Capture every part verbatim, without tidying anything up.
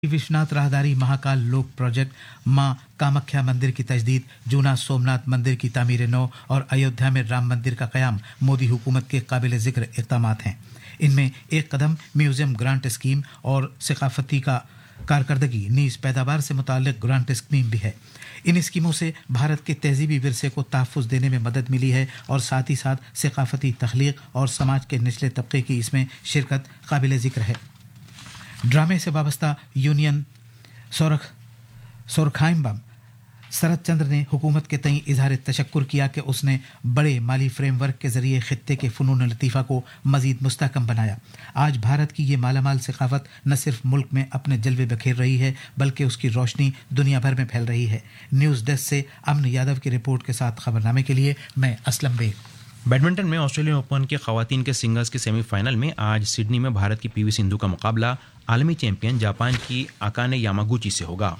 विश्वनाथ राहदारी महाकाल लोक प्रोजेक्ट, मां कामाख्या मंदिर की तजदीद, जूना सोमनाथ मंदिर की तामीर नौ और अयोध्या में राम मंदिर का कयाम मोदी हुकूमत के काबिल जिक्र इक़दामात हैं। इनमें एक कदम म्यूजियम ग्रांट स्कीम और सकाफती का कारकर्दगी नीज पैदावार से मुताल्लिक ग्रांट स्कीम भी है। इन स्कीमों से भारत के तहजीबी विरसे को तहफ़्फ़ुज़ देने में मदद मिली है और साथ ही साथ सकाफती तख्लीक और समाज के निचले तबके की इसमें शिरकत काबिल जिक्र है। ड्रामे से वाबस्ता यूनियन सोरख सोरखाइम्बम शरद चंद्र ने हुकूमत के तई इजहार तशक्कुर किया कि उसने बड़े माली फ्रेमवर्क के जरिए खित्ते के फ़नून लतीफ़ा को मज़ीद मुस्तहकम बनाया। आज भारत की ये मालामाल सकाफत न सिर्फ मुल्क में अपने जलवे बखेर रही है बल्कि उसकी रोशनी दुनिया भर में फैल रही है। न्यूज़ डेस्क से अमन यादव की रिपोर्ट के साथ खबरनामे के लिए मैं असलम बेग। बैडमिंटन में ऑस्ट्रेलियन ओपन के खवातीन के सिंगल्स के सेमीफाइनल में आज सिडनी में भारत की पीवी सिंधु का मुकाबला आलमी चैंपियन जापान की अकाने यामागुची से होगा।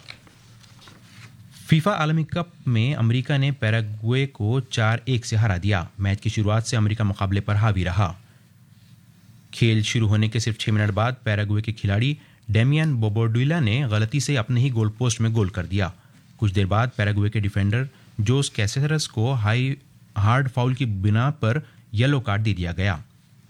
फीफा आलमी कप में अमेरिका ने पैराग्वे को चार एक से हरा दिया। मैच की शुरुआत से अमेरिका मुकाबले पर हावी रहा। खेल शुरू होने के सिर्फ छह मिनट बाद पैराग्वे के खिलाड़ी डेमियन बोबोडुइला ने गलती से अपने ही गोल पोस्ट में गोल कर दिया। कुछ देर बाद पैराग्वे के डिफेंडर जोस कैसेरस को हाई हार्ड फाउल की बिना पर येलो कार्ड दे दिया गया।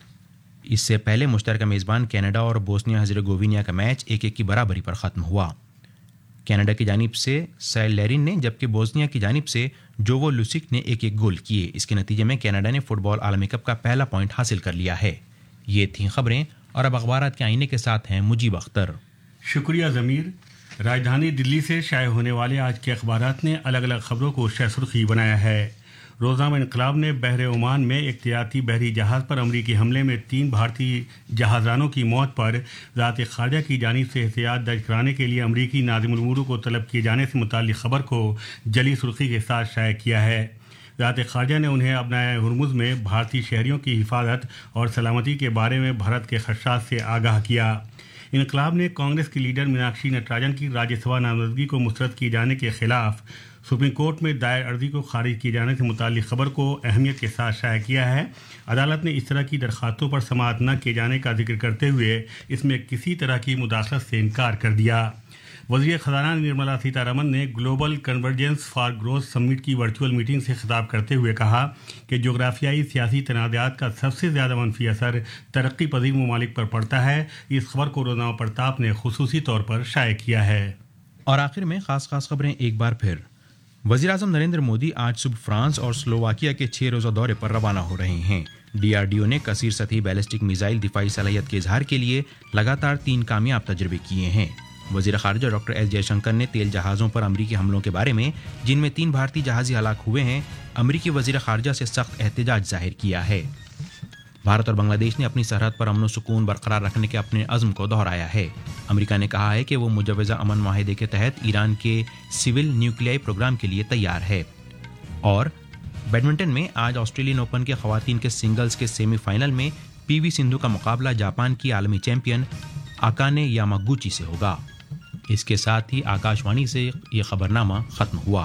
इससे पहले मुश्तरका मेजबान कनाडा और बोस्निया हर्ज़ेगोविना का मैच एक एक की बराबरी पर खत्म हुआ। कनाडा की जानिब से सैल लेरिन ने जबकि बोस्निया की जानिब से जोवो लुसिक ने एक एक गोल किए। इसके नतीजे में कनाडा ने फुटबॉल आलमी कप का पहला पॉइंट हासिल कर लिया है। ये थी खबरें और अब अखबारात के आईने के साथ हैं मुजीब अख्तर। शुक्रिया ज़मीर। राजधानी दिल्ली से शाये होने वाले आज के अखबारात ने अलग अलग खबरों को शहसुर्खी बनाया है। रोज़नामा इनकलाब ने बहरे ओमान में एक तिजारती बहरी जहाज़ पर अमरीकी हमले में तीन भारतीय जहाज़रानों की मौत पर वज़ारत ख़ारजा की जानिब से एहतियात दर्ज कराने के लिए अमरीकी नाज़िमुल उमूर को तलब किए जाने से मुताल्लिक़ ख़बर को जली सुर्खी के साथ शाया किया है। वज़ारत ख़ारजा ने उन्हें अपनाए हुर्मुज़ में भारतीय शहरियों की हिफाजत और सलामती के बारे में भारत के खदशात से आगाह किया। इनकलाब ने कांग्रेस की लीडर मीनाक्षी नटराजन की राज्यसभा नामजदगी को मुस्तरद किए जाने के खिलाफ सुप्रीम कोर्ट में दायर अर्जी को खारिज किए जाने से मुताल्लिक़ खबर को अहमियत के साथ शाया किया है। अदालत ने इस तरह की दरखास्तों पर समाअत न किए जाने का जिक्र करते हुए इसमें किसी तरह की मुदाखलत से इनकार कर दिया। वज़ीर ख़ज़ाना निर्मला सीतारमन ने global convergence for growth summit की वर्चुअल मीटिंग से खिताब करते हुए कहा कि जोग्राफियाई सियासी तनाज़ात का सबसे ज़्यादा मनफी असर तरक्की पजीर ममालिक पर पड़ता है। इस खबर को रोज़नामा प्रताप ने खुसूसी तौर पर शाया किया है। और आखिर में खास खास खबरें एक बार फिर। वज़ीर-ए-आज़म नरेंद्र मोदी आज सुबह फ्रांस और स्लोवाकिया के छह रोज़ा दौरे पर रवाना हो रहे हैं। डीआरडीओ ने कसीर सतही बैलिस्टिक मिसाइल दिफाई सलाहियत के इजहार के लिए लगातार तीन कामयाब तजर्बे किए हैं। वज़ीर ख़ारिजा डॉक्टर एस जयशंकर ने तेल जहाज़ों पर अमरीकी हमलों के बारे में, जिनमें तीन भारतीय जहाज़ी हलाक हुए हैं, अमरीकी वज़ीर ख़ारिजा से सख्त एहतजाज जाहिर किया है। भारत और बांग्लादेश ने अपनी सरहद पर अमन सुकून बरकरार रखने के अपने अज़्म को दोहराया है। अमेरिका ने कहा है कि वो मुजव्वज़ा अमन माहिदे के तहत ईरान के सिविल न्यूक्लियाई प्रोग्राम के लिए तैयार है। और बैडमिंटन में आज ऑस्ट्रेलियन ओपन के खवातीन के सिंगल्स के सेमीफाइनल में पीवी सिंधु का मुकाबला जापान की आलमी चैंपियन अकाने यामागुची से होगा। इसके साथ ही आकाशवाणी से ये खबरनामा खत्म हुआ।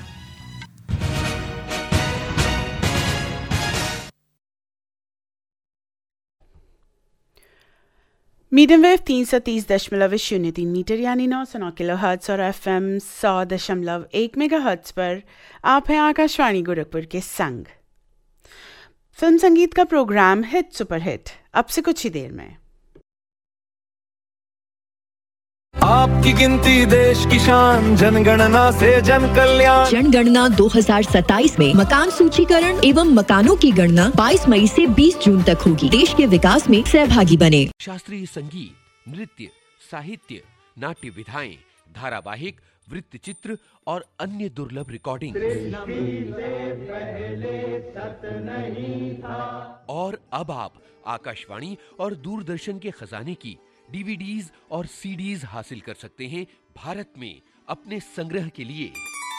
मीडियम वेव तीन सौ तीस दशमलव शून्य तीन मीटर यानी नौ सौ नौ किलो हर्ट्स और एफ एम सौ दशमलव एक मेगा हर्ट्स पर आप हैं आकाशवाणी गोरखपुर के संग। फिल्म संगीत का प्रोग्राम हिट सुपर हिट अब से कुछ ही देर में। आपकी गिनती देश की शान, जनगणना से जन कल्याण। जनगणना दो हज़ार सत्ताईस में मकान सूचीकरण एवं मकानों की गणना बाईस मई से बीस जून तक होगी। देश के विकास में सहभागी बने। शास्त्रीय संगीत, नृत्य, साहित्य, नाट्य विधाएं, धारावाहिक, वृत्त चित्र और अन्य दुर्लभ रिकॉर्डिंग। और अब आप आकाशवाणी और दूरदर्शन के खजाने की डीवीडीज और सीडीज हासिल कर सकते हैं भारत में अपने संग्रह के लिए।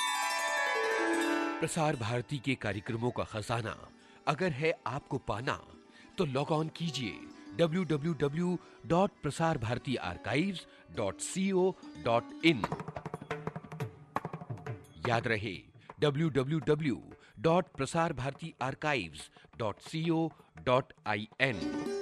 प्रसार भारती के कार्यक्रमों का खजाना अगर है आपको पाना तो लॉग ऑन कीजिए W W W dot Prasar Bharati archives dot C O dot in. याद रहे W W W dot Prasar Bharati archives dot C O dot I N.